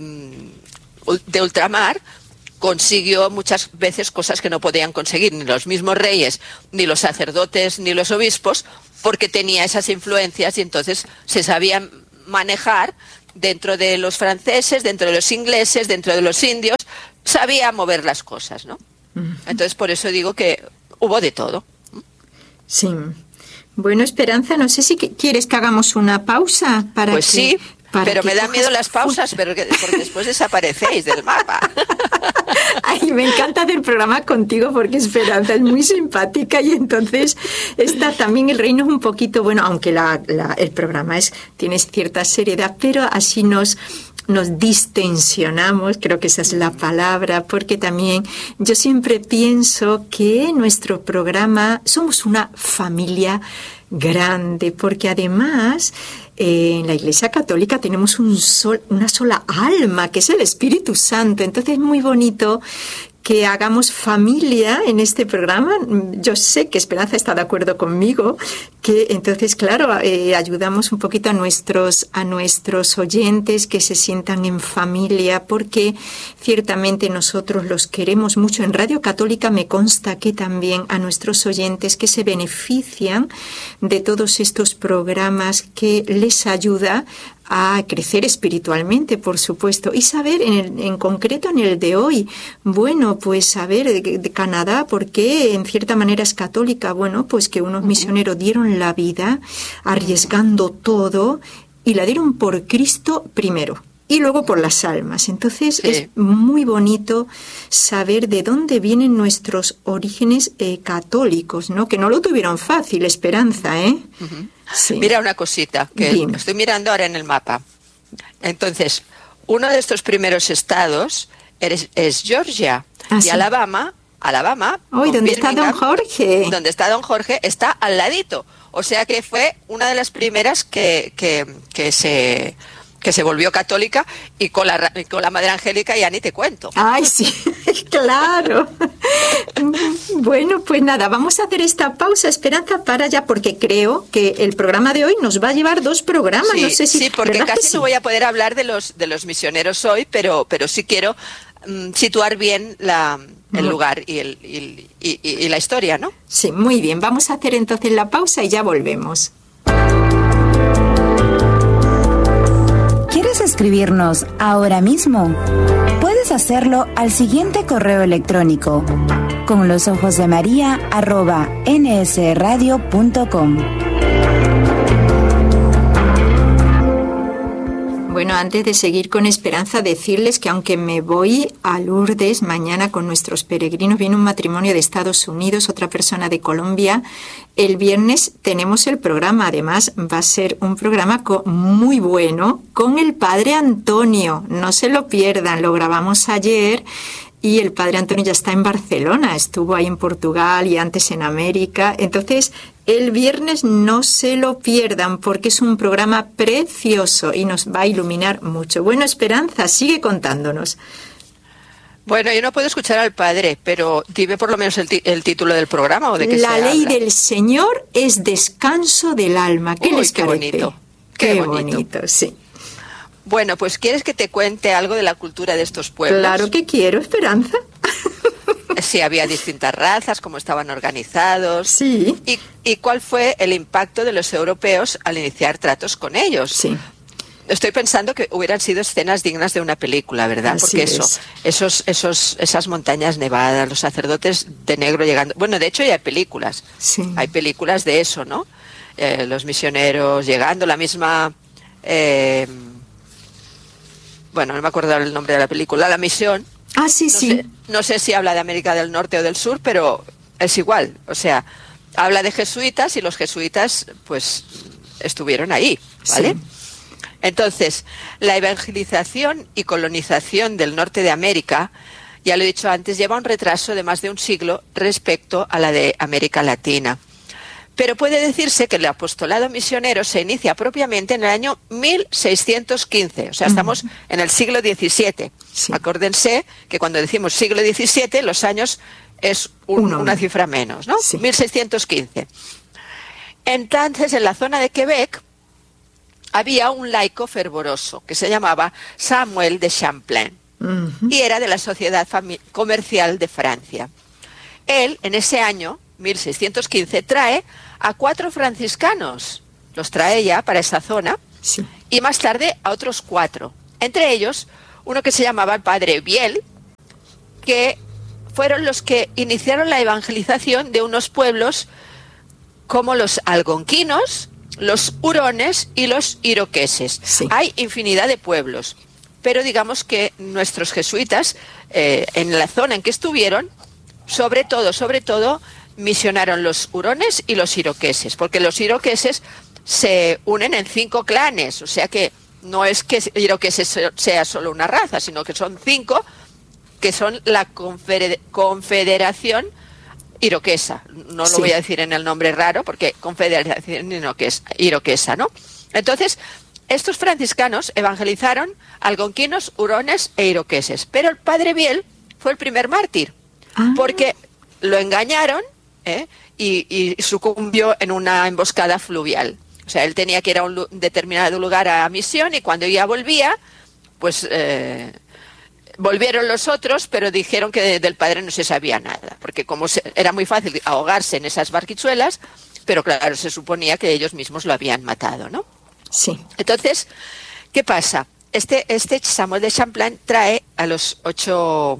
de ultramar, consiguió muchas veces cosas que no podían conseguir ni los mismos reyes, ni los sacerdotes, ni los obispos, porque tenía esas influencias, y entonces se sabía manejar dentro de los franceses, dentro de los ingleses, dentro de los indios, sabía mover las cosas, ¿no? Entonces, por eso digo que hubo de todo. Sí. Bueno, Esperanza, no sé si quieres que hagamos una pausa para Pues sí, pero me dan miedo las pausas, porque después desaparecéis del mapa. Ay, me encanta hacer programa contigo porque Esperanza es muy simpática, y entonces está también el reino un poquito, bueno, aunque el programa tiene cierta seriedad, pero así nos distensionamos, creo que esa es la palabra, porque también yo siempre pienso que nuestro programa somos una familia grande, porque además en la Iglesia Católica tenemos una sola alma, que es el Espíritu Santo. Entonces es muy bonito que hagamos familia en este programa. Yo sé que Esperanza está de acuerdo conmigo, que entonces, claro, ayudamos un poquito a nuestros oyentes que se sientan en familia, porque ciertamente nosotros los queremos mucho. En Radio Católica me consta que también a nuestros oyentes que se benefician de todos estos programas, que les ayuda a crecer espiritualmente, por supuesto, y saber en concreto en el de hoy, bueno, pues saber de Canadá, porque en cierta manera es católica, bueno, pues que unos misioneros dieron la vida arriesgando todo, y la dieron por Cristo primero y luego por las almas. Entonces es muy bonito saber de dónde vienen nuestros orígenes católicos, ¿no? Que no lo tuvieron fácil, Esperanza, ¿eh? Sí. Mira una cosita, que estoy mirando ahora en el mapa. Entonces, uno de estos primeros estados es Georgia, y Alabama, hoy, ¿dónde está Don Jorge? Donde está Don Jorge, está al ladito. O sea que fue una de las primeras que se volvió católica, y con la Madre Angélica ya ni te cuento. Ay, sí, claro. Bueno, pues nada, vamos a hacer esta pausa, Esperanza, para ya, porque creo que el programa de hoy nos va a llevar 2 programas. Sí, no sé si, sí, porque casi no voy a poder hablar de los misioneros hoy, pero sí quiero situar bien el lugar y la historia, ¿no? Sí, muy bien. Vamos a hacer entonces la pausa y ya volvemos. ¿Quieres escribirnos ahora mismo? Puedes hacerlo al siguiente correo electrónico: conlosojosdemaria@nsradio.com. Bueno, antes de seguir con Esperanza, decirles que aunque me voy a Lourdes mañana con nuestros peregrinos, viene un matrimonio de Estados Unidos, otra persona de Colombia. El viernes tenemos el programa, además va a ser un programa muy bueno con el Padre Antonio. No se lo pierdan, lo grabamos ayer. Y el Padre Antonio ya está en Barcelona, estuvo ahí en Portugal y antes en América. Entonces, el viernes no se lo pierdan porque es un programa precioso y nos va a iluminar mucho. Bueno, Esperanza, sigue contándonos. Bueno, yo no puedo escuchar al Padre, pero dime por lo menos el título del programa o de qué se habla. La ley del Señor es descanso del alma. ¿Qué les parece? Bonito. Qué bonito, sí. Bueno, pues ¿quieres que te cuente algo de la cultura de estos pueblos? Claro que quiero, Esperanza. Sí, había distintas razas, cómo estaban organizados. Sí. ¿Y cuál fue el impacto de los europeos al iniciar tratos con ellos? Sí. Estoy pensando que hubieran sido escenas dignas de una película, ¿verdad? Así porque esas montañas nevadas, los sacerdotes de negro llegando... Bueno, de hecho ya hay películas. Sí. Hay películas de eso, ¿no? Los misioneros llegando, la misma... bueno, no me acuerdo el nombre de la película, La Misión. Ah, sí, sí. No sé si habla de América del Norte o del Sur, pero es igual. O sea, habla de jesuitas y los jesuitas, pues, estuvieron ahí, ¿vale? Sí. Entonces, la evangelización y colonización del norte de América, ya lo he dicho antes, lleva un retraso de más de un siglo respecto a la de América Latina. Pero puede decirse que el apostolado misionero se inicia propiamente en el año 1615, o sea, estamos en el siglo XVII. Sí. Acuérdense que cuando decimos siglo XVII, los años es una cifra menos, ¿no? Sí. 1615. Entonces, en la zona de Quebec había un laico fervoroso que se llamaba Samuel de Champlain y era de la Sociedad Comercial de Francia. Él, en ese año, 1615, trae a 4 franciscanos, los trae ya para esa zona, sí. Y más tarde a otros 4, entre ellos uno que se llamaba el Padre Viel, que fueron los que iniciaron la evangelización de unos pueblos como los algonquinos, los hurones y los iroqueses. Sí. Hay infinidad de pueblos, pero digamos que nuestros jesuitas, en la zona en que estuvieron, sobre todo, misionaron los hurones y los iroqueses, porque los iroqueses se unen en 5 clanes, o sea que no es que iroqueses sea solo una raza, sino que son 5 que son la Confederación Iroquesa. No lo voy a decir en el nombre raro, porque Confederación Iroquesa, ¿no? Entonces, estos franciscanos evangelizaron algonquinos, hurones e iroqueses, pero el Padre Viel fue el primer mártir, porque lo engañaron, y sucumbió en una emboscada fluvial. O sea, él tenía que ir a un determinado lugar a misión y cuando ya volvía, pues volvieron los otros, pero dijeron que del padre no se sabía nada, porque como era muy fácil ahogarse en esas barquichuelas, pero claro, se suponía que ellos mismos lo habían matado, ¿no? Sí. Entonces, ¿qué pasa? Este Samuel de Champlain trae a los ocho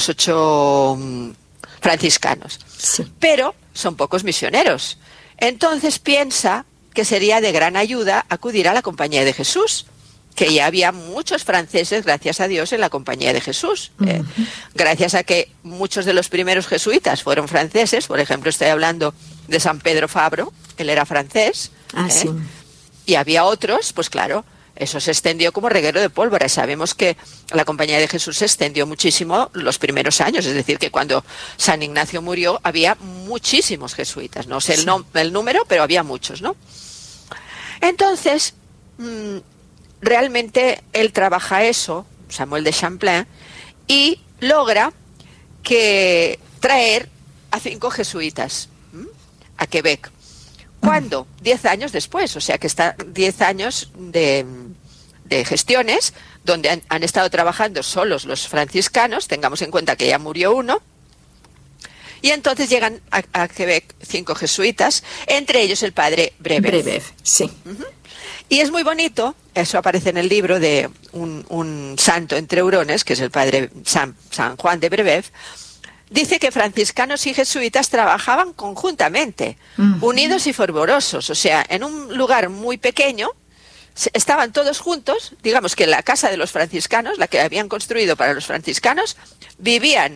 franciscanos, sí. Pero son pocos misioneros. Entonces piensa que sería de gran ayuda acudir a la Compañía de Jesús, que ya había muchos franceses, gracias a Dios, en la Compañía de Jesús. Gracias a que muchos de los primeros jesuitas fueron franceses, por ejemplo, estoy hablando de San Pedro Fabro, él era francés, sí. Y había otros, pues claro, eso se extendió como reguero de pólvora. Sabemos que la Compañía de Jesús se extendió muchísimo los primeros años, es decir, que cuando San Ignacio murió había muchísimos jesuitas, no sé el número, pero había muchos, ¿no? Entonces, realmente él trabaja eso, Samuel de Champlain, y logra traer a 5 jesuitas a Quebec. ¿Cuándo? 10 años después, o sea que está 10 años de gestiones donde han estado trabajando solos los franciscanos, tengamos en cuenta que ya murió uno, y entonces llegan a Quebec 5 jesuitas, entre ellos el padre Brebeuf. Sí. Y es muy bonito, eso aparece en el libro de un santo entre hurones, que es el padre San Juan de Brebeuf. Dice que franciscanos y jesuitas trabajaban conjuntamente, unidos y fervorosos, o sea, en un lugar muy pequeño, estaban todos juntos, digamos que en la casa de los franciscanos, la que habían construido para los franciscanos, vivían,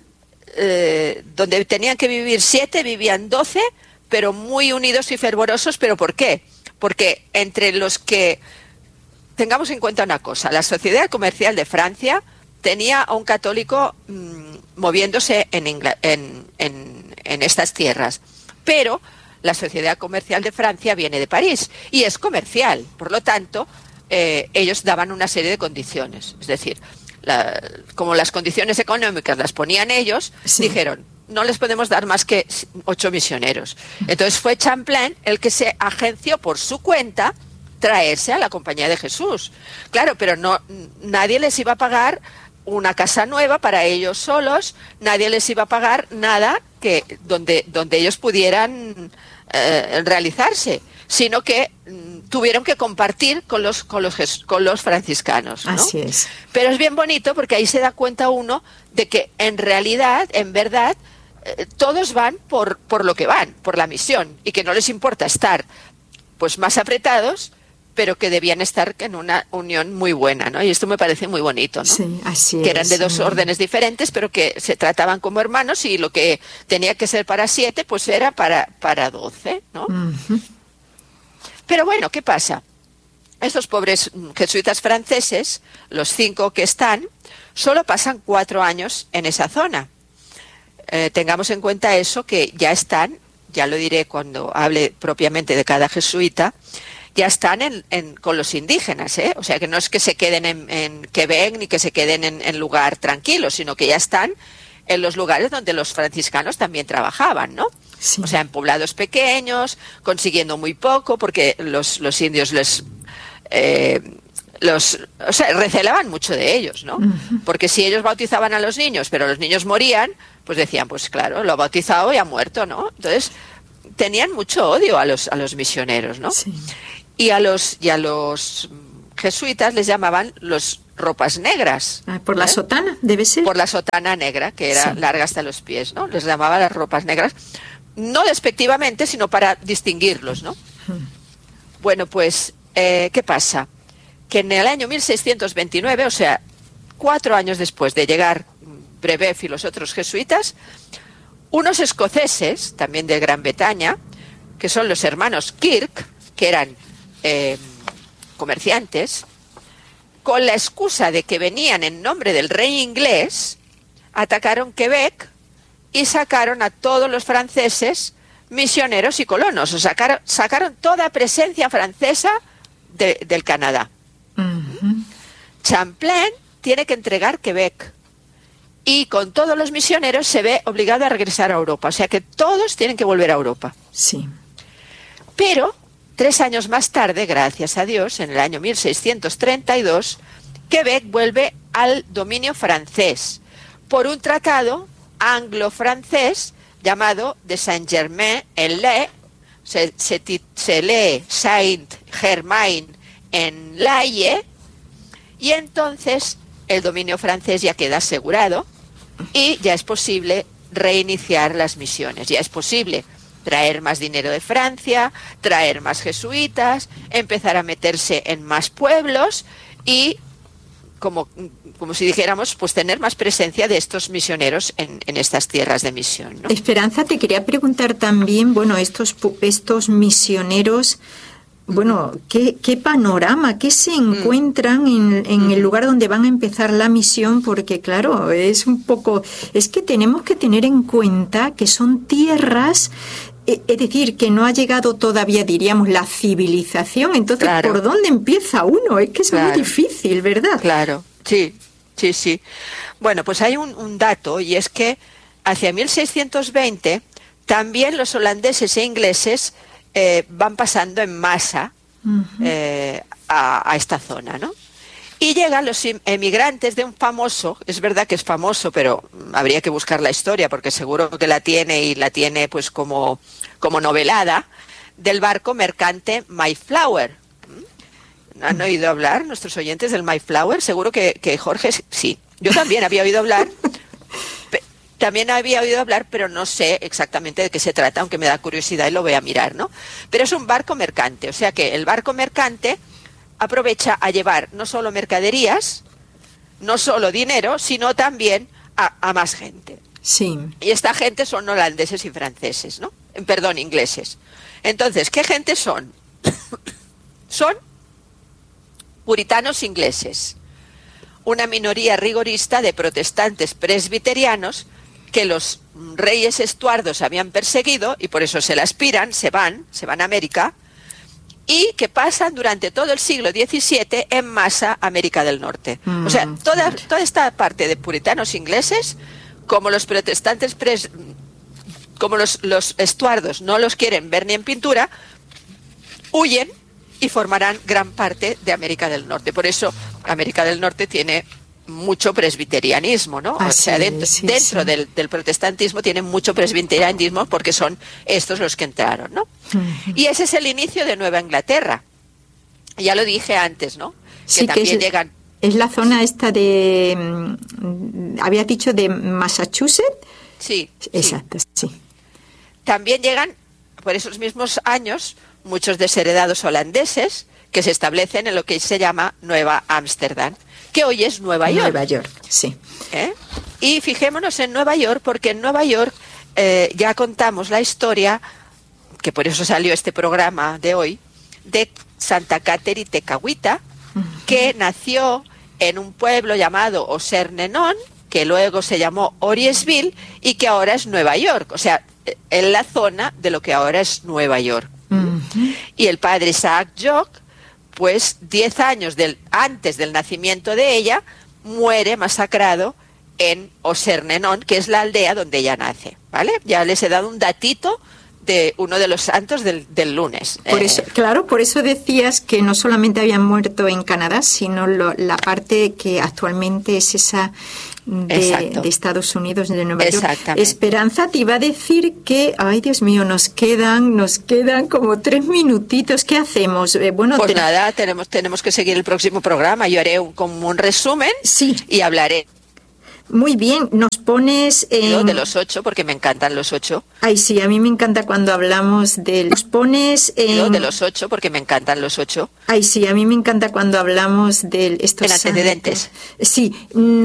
donde tenían que vivir 7, vivían 12, pero muy unidos y fervorosos. ¿Pero por qué? Porque entre los que, tengamos en cuenta una cosa, la Sociedad Comercial de Francia tenía a un católico moviéndose en estas tierras, pero la Sociedad Comercial de Francia viene de París y es comercial, por lo tanto, ellos daban una serie de condiciones, es decir, como las condiciones económicas las ponían ellos, dijeron, no les podemos dar más que 8 misioneros. Entonces fue Champlain el que se agenció por su cuenta traerse a la Compañía de Jesús. Claro, pero nadie les iba a pagar una casa nueva para ellos solos, nadie les iba a pagar nada donde ellos pudieran realizarse, sino que tuvieron que compartir con los franciscanos, ¿no? Así es. Pero es bien bonito porque ahí se da cuenta uno de que en realidad, en verdad, todos van por lo que van, por la misión, y que no les importa estar pues más apretados, pero que debían estar en una unión muy buena, ¿no? Y esto me parece muy bonito, ¿no? Sí, así es. Que eran de 2 órdenes diferentes, pero que se trataban como hermanos, y lo que tenía que ser para 7, pues era para 12, ¿no? Pero bueno, ¿qué pasa? Estos pobres jesuitas franceses, los 5 que están, solo pasan 4 años en esa zona. Tengamos en cuenta eso, que ya están, ya lo diré cuando hable propiamente de cada jesuita, ya están con los indígenas, ¿eh? O sea, que no es que se queden en Quebec ni que se queden en lugar tranquilo, sino que ya están en los lugares donde los franciscanos también trabajaban, ¿no? Sí. O sea, en poblados pequeños, consiguiendo muy poco, porque los indios recelaban mucho de ellos, ¿no? Porque si ellos bautizaban a los niños, pero los niños morían, pues decían, pues claro, lo ha bautizado y ha muerto, ¿no? Entonces tenían mucho odio a los misioneros, ¿no? Sí. Y a los jesuitas les llamaban los ropas negras. Por la sotana, debe ser. Por la sotana negra, que era larga hasta los pies, ¿no? Les llamaban las ropas negras, no despectivamente, sino para distinguirlos, ¿no? Bueno, pues, ¿qué pasa? Que en el año 1629, o sea, 4 años después de llegar Brebeuf y los otros jesuitas, unos escoceses, también de Gran Bretaña, que son los hermanos Kirk, que eran comerciantes, con la excusa de que venían en nombre del rey inglés, atacaron Quebec y sacaron a todos los franceses misioneros y colonos, o sacaron toda presencia francesa del Canadá. Champlain tiene que entregar Quebec y con todos los misioneros se ve obligado a regresar a Europa, o sea que todos tienen que volver a Europa. Sí. Pero 3 años más tarde, gracias a Dios, en el año 1632, Quebec vuelve al dominio francés por un tratado anglo-francés llamado de Saint-Germain-en-Laye, se lee Saint-Germain-en-Laye, y entonces el dominio francés ya queda asegurado y ya es posible reiniciar las misiones, ya es posible traer más dinero de Francia, traer más jesuitas, empezar a meterse en más pueblos y, como si dijéramos, pues tener más presencia de estos misioneros en estas tierras de misión, ¿no? Esperanza, te quería preguntar también, bueno, estos misioneros, bueno, ¿qué panorama, qué se encuentran en el lugar donde van a empezar la misión? Porque claro, es que tenemos que tener en cuenta que son tierras, es decir, que no ha llegado todavía, diríamos, la civilización. Entonces, claro, ¿por dónde empieza uno? Es que es muy difícil, ¿verdad? Claro, sí. Bueno, pues hay un dato, y es que hacia 1620 también los holandeses e ingleses van pasando en masa a esta zona, ¿no? Y llegan los emigrantes de un famoso, es verdad que es famoso, pero habría que buscar la historia porque seguro que la tiene pues como novelada, del barco mercante Mayflower. ¿Han oído hablar nuestros oyentes del Mayflower? Seguro que Jorge sí. Yo también había oído hablar. Pero no sé exactamente de qué se trata, aunque me da curiosidad y lo voy a mirar, ¿no? Pero es un barco mercante, o sea que el barco mercante aprovecha a llevar no solo mercaderías, no solo dinero, sino también a más gente. Sí. Y esta gente son holandeses y franceses, ¿no? Perdón, ingleses. Entonces, ¿qué gente son? Son puritanos ingleses, una minoría rigorista de protestantes presbiterianos que los reyes estuardos habían perseguido y por eso se la aspiran, se van a América, y que pasan durante todo el siglo XVII en masa a América del Norte. O sea, toda esta parte de puritanos ingleses, como los protestantes como los estuardos no los quieren ver ni en pintura, huyen y formarán gran parte de América del Norte. Por eso América del Norte tiene mucho presbiterianismo, ¿no? O sea, dentro del protestantismo tiene mucho presbiterianismo porque son estos los que entraron, ¿no? Y ese es el inicio de Nueva Inglaterra. Ya lo dije antes, ¿no? Que también llegan... Es la zona esta de... ¿había dicho de Massachusetts? Sí. Exacto, sí. También llegan, por esos mismos años, muchos desheredados holandeses que se establecen en lo que se llama Nueva Ámsterdam, que hoy es Nueva York. Nueva York, sí. Y fijémonos en Nueva York, porque en Nueva York ya contamos la historia, que por eso salió este programa de hoy, de Santa Catherine Tekakwitha, que nació en un pueblo llamado Ossernenon, que luego se llamó Oriesville y que ahora es Nueva York, o sea, en la zona de lo que ahora es Nueva York. Y el padre Isaac Jock, pues 10 años antes del nacimiento de ella, muere masacrado en Ossernenon, que es la aldea donde ella nace, ¿vale? Ya les he dado un datito de uno de los santos del lunes. Por eso, claro, por eso decías que no solamente habían muerto en Canadá, sino la parte que actualmente es esa de Estados Unidos, de Nueva York. Esperanza, te iba a decir que, ay Dios mío, nos quedan como 3 minutitos. ¿Qué hacemos? Pues nada, tenemos que seguir el próximo programa. Yo haré como un resumen y hablaré. Muy bien, nos pones en... de los 8, porque me encantan los 8. Ay, sí, a mí me encanta cuando hablamos del... Nos pones en... de los 8, porque me encantan los 8. Ay, sí, a mí me encanta cuando hablamos del... En antecedentes. Sí,